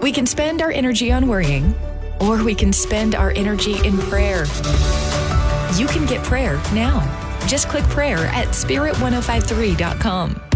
We can spend our energy on worrying, or we can spend our energy in prayer. You can get prayer now. Just click prayer at spirit1053.com.